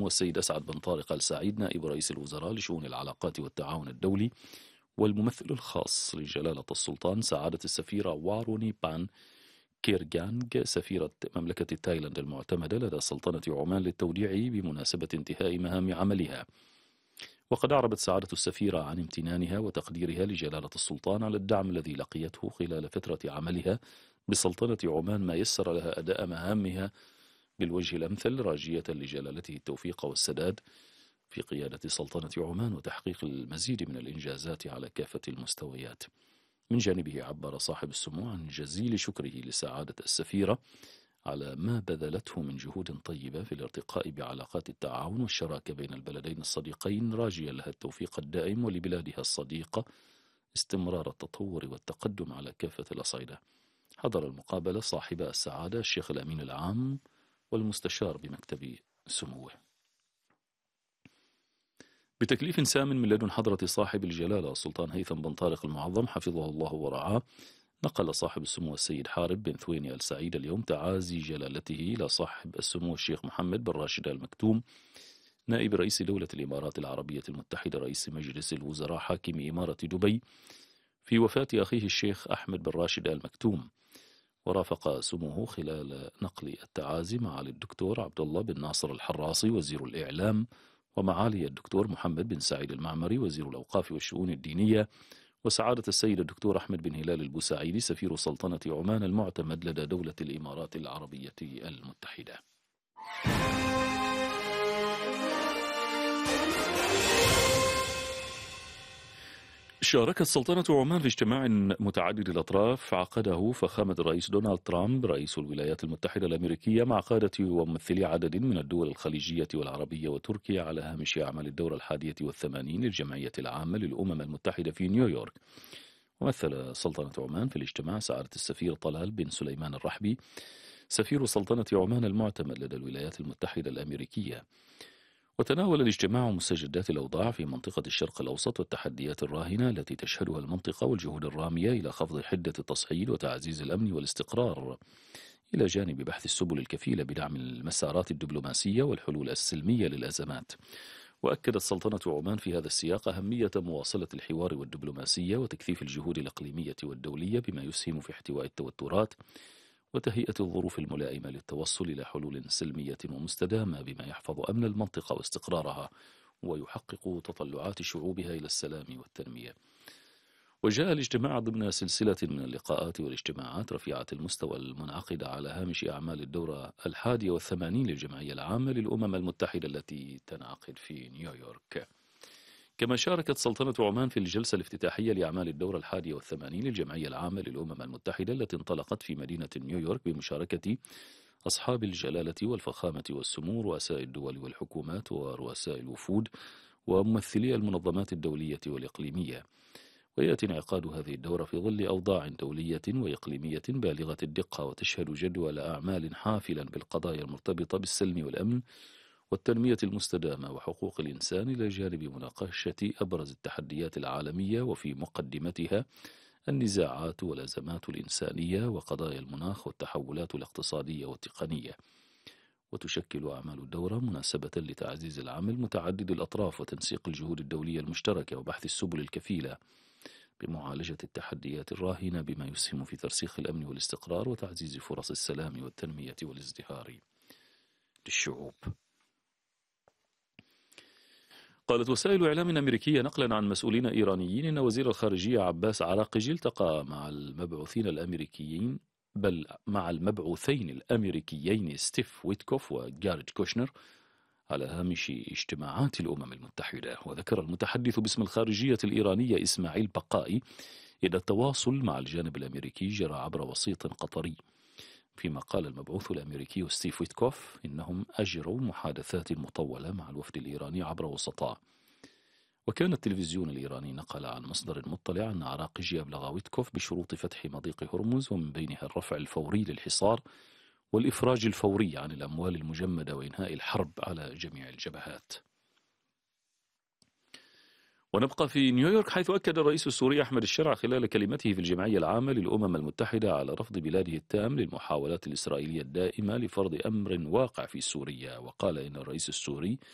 السمو السيد أسعد بن طارق آل سعيد نائب رئيس الوزراء لشؤون العلاقات والتعاون الدولي، والممثل الخاص لجلالة السلطان سعادة السفيرة واروني بان كيرغانغ سفيرة مملكة تايلاند المعتمدة لدى سلطنة عمان للتوديع بمناسبة انتهاء مهام عملها. وقد أعربت سعادة السفيرة عن امتنانها وتقديرها لجلالة السلطان على الدعم الذي لقيته خلال فترة عملها بسلطنة عمان، ما يسر لها أداء مهامها بالوجه الأمثل، راجية لجلالته التوفيق والسداد في قيادة سلطنة عمان وتحقيق المزيد من الإنجازات على كافة المستويات. من جانبه عبر صاحب السمو عن جزيل شكره لسعادة السفيرة على ما بذلته من جهود طيبة في الارتقاء بعلاقات التعاون والشراكة بين البلدين الصديقين، راجيا لها التوفيق الدائم ولبلادها الصديقة استمرار التطور والتقدم على كافة الأصعدة. حضر المقابلة صاحب السعادة الشيخ الأمين العام والمستشار بمكتب سموه. بتكليف سام من لدن حضرة صاحب الجلالة السلطان هيثم بن طارق المعظم حفظه الله ورعاه، نقل صاحب السمو السيد حارب بن ثويني آل سعيد اليوم تعازي جلالته إلى صاحب السمو الشيخ محمد بن راشد آل مكتوم نائب رئيس دولة الإمارات العربية المتحدة رئيس مجلس الوزراء حاكم إمارة دبي في وفاة أخيه الشيخ أحمد بن راشد آل مكتوم. ورافق سموه خلال نقل التعازي معالي الدكتور عبد الله بن ناصر الحراصي وزير الإعلام، ومعالي الدكتور محمد بن سعيد المعمري وزير الأوقاف والشؤون الدينية، وسعادة السيد الدكتور أحمد بن هلال البوسعيدي سفير سلطنة عمان المعتمد لدى دولة الإمارات العربية المتحدة. شاركت سلطنة عمان في اجتماع متعدد الأطراف عقده فخامة الرئيس دونالد ترامب رئيس الولايات المتحدة الأمريكية مع قادة وممثلي عدد من الدول الخليجية والعربية وتركيا على هامش أعمال الدورة 81 للجمعية العامة للأمم المتحدة في نيويورك. ومثل سلطنة عمان في الاجتماع سعادة السفير طلال بن سليمان الرحبي سفير سلطنة عمان المعتمد لدى الولايات المتحدة الأمريكية. وتناول الاجتماع مستجدات الأوضاع في منطقة الشرق الأوسط والتحديات الراهنة التي تشهدها المنطقة والجهود الرامية إلى خفض حدة التصعيد وتعزيز الأمن والاستقرار، إلى جانب بحث السبل الكفيلة بدعم المسارات الدبلوماسية والحلول السلمية للأزمات. وأكدت سلطنة عمان في هذا السياق أهمية مواصلة الحوار والدبلوماسية وتكثيف الجهود الإقليمية والدولية بما يسهم في احتواء التوترات وتهيئة الظروف الملائمة للتوصل إلى حلول سلمية ومستدامة بما يحفظ أمن المنطقة واستقرارها ويحقق تطلعات شعوبها إلى السلام والتنمية. وجاء الاجتماع ضمن سلسلة من اللقاءات والاجتماعات رفيعة المستوى المنعقدة على هامش أعمال الدورة 81 للجمعية العامة للأمم المتحدة التي تنعقد في نيويورك. كما شاركت سلطنة عمان في الجلسة الافتتاحية لأعمال الدورة 81 للجمعية العامة للأمم المتحدة التي انطلقت في مدينة نيويورك بمشاركة أصحاب الجلالة والفخامة والسمو، رؤساء الدول والحكومات ورؤساء الوفود وممثلي المنظمات الدولية والإقليمية. ويأتي انعقاد هذه الدورة في ظل أوضاع دولية وإقليمية بالغة الدقة وتشهد جدول أعمال حافلا بالقضايا المرتبطة بالسلم والأمن والتنمية المستدامة وحقوق الإنسان، إلى جانب مناقشة أبرز التحديات العالمية وفي مقدمتها النزاعات والأزمات الإنسانية وقضايا المناخ والتحولات الاقتصادية والتقنية. وتشكل أعمال الدورة مناسبة لتعزيز العمل متعدد الأطراف وتنسيق الجهود الدولية المشتركة وبحث السبل الكفيلة بمعالجة التحديات الراهنة بما يسهم في ترسيخ الأمن والاستقرار وتعزيز فرص السلام والتنمية والازدهار للشعوب. قالت وسائل إعلام أمريكية نقلا عن مسؤولين إيرانيين إن وزير الخارجية عباس عراقجي التقى مع المبعوثين الأمريكيين ستيف ويتكوف وجاريد كوشنر على هامش اجتماعات الأمم المتحدة. وذكر المتحدث باسم الخارجية الإيرانية إسماعيل بقائي إن التواصل مع الجانب الأمريكي جرى عبر وسيط قطري، فيما قال المبعوث الأمريكي ستيف ويتكوف إنهم أجروا محادثات مطولة مع الوفد الإيراني عبر وسطاء. وكان التلفزيون الإيراني نقل عن مصدر مطلع أن عراقجي أبلغ ويتكوف بشروط فتح مضيق هرمز، ومن بينها الرفع الفوري للحصار والإفراج الفوري عن الأموال المجمدة وإنهاء الحرب على جميع الجبهات. ونبقى في نيويورك، حيث أكد الرئيس السوري أحمد الشرع خلال كلمته في الجمعية العامة للأمم المتحدة على رفض بلاده التام للمحاولات الإسرائيلية الدائمة لفرض أمر واقع في سوريا. وقال إن الرئيس السوري